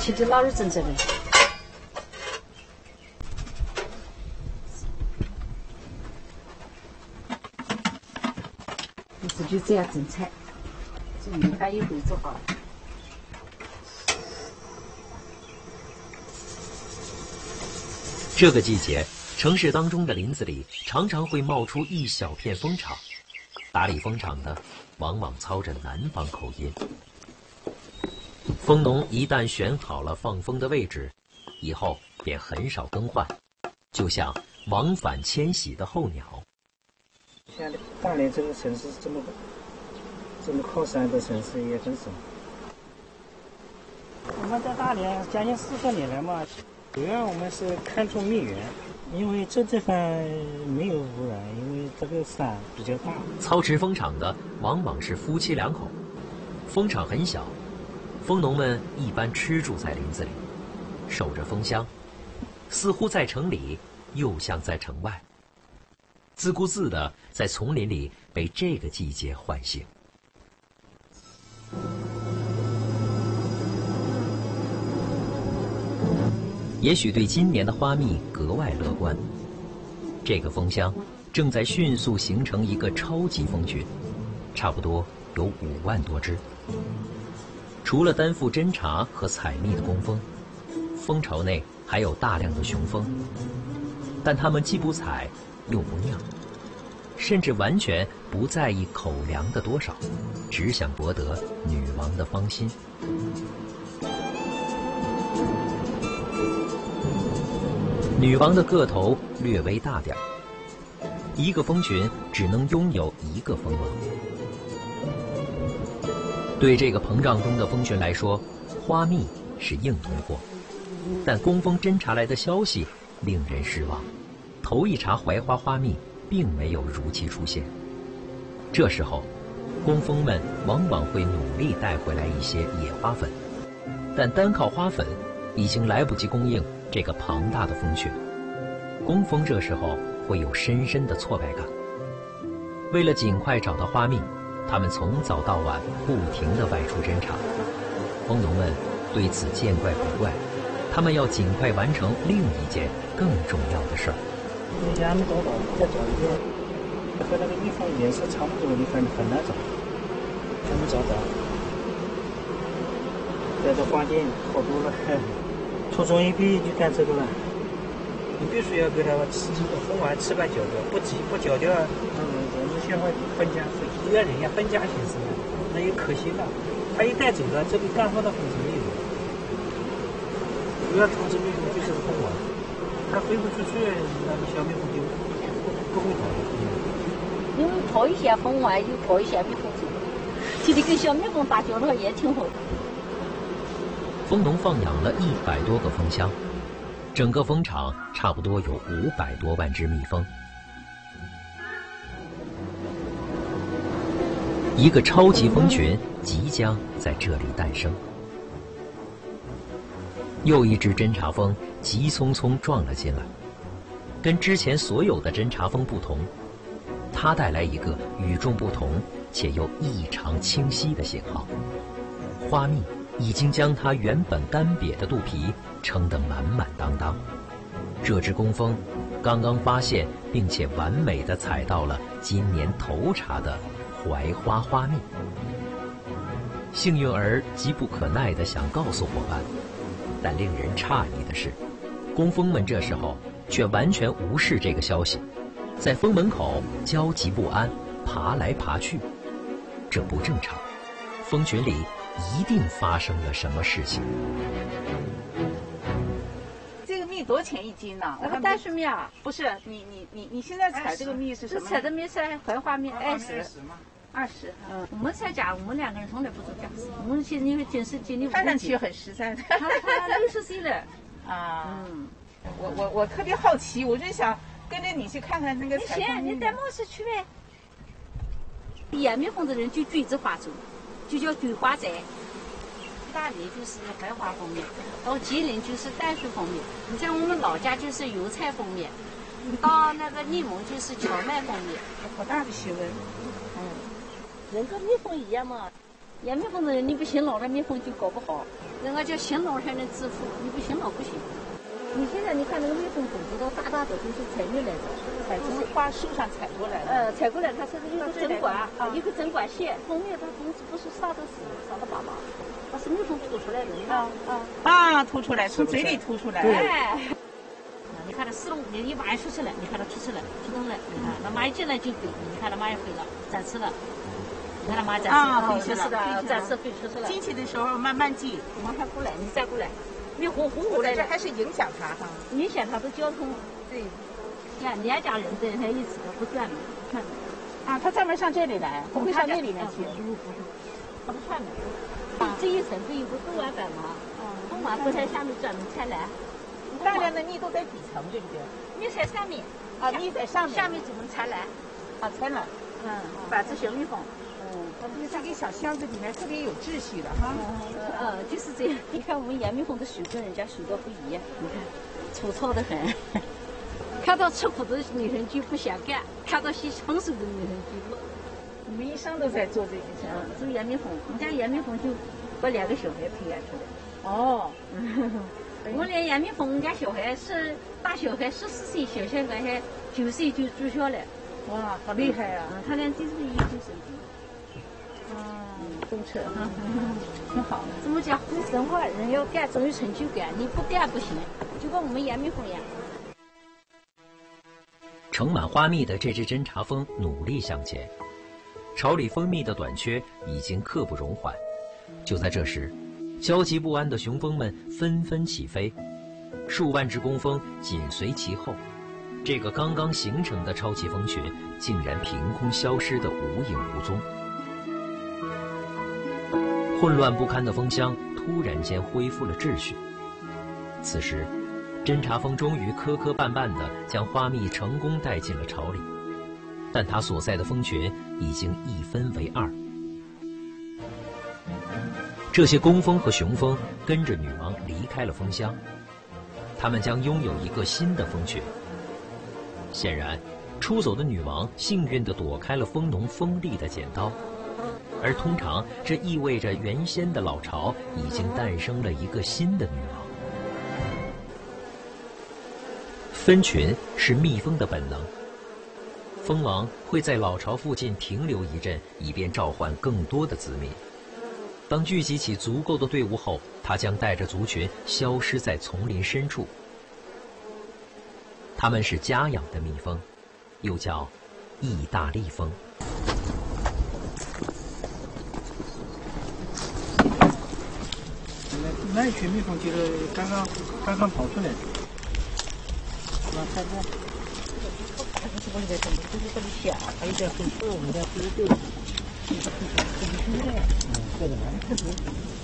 切的老二整这里。就这样整菜，这里还一会做好了。 这个季节，城市当中的林子里常常会冒出一小片蜂场，打理蜂场的往往操着南方口音。蜂农一旦选好了放蜂的位置，以后便很少更换，就像往返迁徙的候鸟。 像大连这个城市这么靠山的城市也很少。我们在大连将近40年了嘛，主要我们是看重蜜源，因为这地方没有污染，因为这个山比较大。 操持蜂场的往往是夫妻2口，蜂场很小，蜂农们一般吃住在林子里，守着蜂箱，似乎在城里，又像在城外。自顾自地在丛林里被这个季节唤醒。也许对今年的花蜜格外乐观，这个蜂箱正在迅速形成一个超级蜂群，差不多有5万多只。除了担负侦察和采蜜的工蜂，蜂巢内还有大量的雄蜂，但它们既不采又不酿，甚至完全不在意口粮的多少，只想博得女王的芳心。女王的个头略微大点，一个蜂群只能拥有1个蜂王。对这个膨胀中的蜂群来说，花蜜是硬通货，但工蜂侦察来的消息令人失望。头一茬槐花花蜜并没有如期出现。这时候，工蜂们往往会努力带回来一些野花粉，但单靠花粉已经来不及供应这个庞大的蜂群。工蜂这时候会有深深的挫败感。为了尽快找到花蜜，他们从早到晚不停地外出侦察。蜂农们对此见怪不怪，他们要尽快完成另一件更重要的事儿。 压力多大，再找一个和那个蜜蜂颜色差不多的地方很难找，全部找到。在这花店好多了，初中一毕业就干这个了。你必须要给它吃蜂完吃吧嚼掉，不急不嚼掉，我们先会分家，一个人要分家形式，那也可惜了。他一带走了，这个干活的蜂是没有，主要通知蜜蜂就是蜂王，它飞不出去，那个小蜜蜂就不会跑了。 因为跑一下蜂王，又跑一下蜜蜂走，其实跟小蜜蜂打交道也挺好的。 蜂农放养了100多个蜂箱，整个蜂场差不多有500多万只蜜蜂。一个超级蜂群即将在这里诞生。又一只侦察蜂急匆匆撞了进来，跟之前所有的侦察蜂不同，它带来一个与众不同且又异常清晰的信号：花蜜已经将它原本干瘪的肚皮撑得满满当当。这只工蜂刚刚发现并且完美地采到了今年头茬的槐花花蜜。幸运儿急不可耐地想告诉伙伴，但令人诧异的是，工蜂们这时候却完全无视这个消息，在蜂门口焦急不安，爬来爬去。这不正常，蜂群里一定发生了什么事情。 这个蜜多少钱1斤呢？ 那个淡水蜜啊， 不是，你现在采这个蜜是什么？ 采的蜜是槐花蜜，20。 20。 我们采价，我们2个人从来不做价，我们现在因为真是经历看上去很实在。 他60岁了啊。我特别好奇，我就想跟着你去看看那个采蜂蜜。 你带冒失去呗。养蜜蜂的人就橘子花种，就叫菊花寨。大连就是槐花蜂蜜，到吉林就是淡水蜂蜜，你像我们老家就是油菜蜂蜜，到那个内蒙就是荞麦蜂蜜。 好大的学问。 人跟蜜蜂一样嘛。 养蜜蜂的人，你不辛劳，那蜜蜂就搞不好。人家叫辛劳才能致富，你不辛劳不行。你现在你看那个蜜蜂种子都大大的，都是采蜜来的， 从花树上采过来的。 采过来，它是一个针管，一个针管线，蜂蜜它种子不是撒的死，撒的巴巴，它是蜜蜂吐出来的。 吐出来，从嘴里吐出来。 哎，你看它4、5年，你马上出去了，你看它出去了，出动了，你看那马一进来就飞，你看它马也飞了，展翅了。你看它马展翅，飞出去了，展翅飞出去了。 进去的时候慢慢进， 马上过来，你再过来。蜜蜂过来这还是影响它哈， 影响它的交通。 对， 像2家人在它一起的不转的，看它专门上这里来，不会上那里面去。 不是，它不转的。这一层不有个钩碗板吗？风马不在下面转，能才来。 大量的蜜都在底层，对不对？ 蜜在上面。 蜜在上面。 下面怎么才来？ 才来。 繁殖小蜜蜂。 这个小箱子里面特别有秩序的哈。 就是这样。你看我们养蜜蜂的水跟人家水稻不一样，你看粗糙的很。看到吃苦的女人就不想干，看到些丰收的女人就不。 你们一生都在做这个事。 做养蜜蜂，我们家养蜜蜂就把2个小孩培养出来。我们连养蜜蜂，我们家小孩是大小孩14岁，小小孩还9岁就住校了。 哇，好厉害啊！ 他俩就是研究生。 工程挺好。 怎么讲？人话人要干，总有成就感，你不干不行。就跟我们养蜜蜂一样。 盛满花蜜的这只侦察蜂努力向前，巢里蜂蜜的短缺已经刻不容缓。就在这时，焦急不安的雄蜂们纷纷起飞，数万只工蜂紧随其后。这个刚刚形成的超级蜂群竟然凭空消失得无影无踪。混乱不堪的蜂箱突然间恢复了秩序。此时，侦察蜂终于磕磕绊绊地将花蜜成功带进了巢里，但它所在的蜂群已经一分为2。这些工蜂和雄蜂跟着女王离开了蜂箱，它们将拥有一个新的蜂群。显然，出走的女王幸运地躲开了蜂农锋利的剪刀。而通常，这意味着原先的老巢已经诞生了一个新的女王。分群是蜜蜂的本能，蜂王会在老巢附近停留一阵，以便召唤更多的子民。当聚集起足够的队伍后，它将带着族群消失在丛林深处。它们是家养的蜜蜂，又叫意大利蜂。 那一群蜜蜂就是刚刚跑出来的。看这，这个里面就是这里小，还有点很厚，我们家不是对。这个很厉害，这个特别。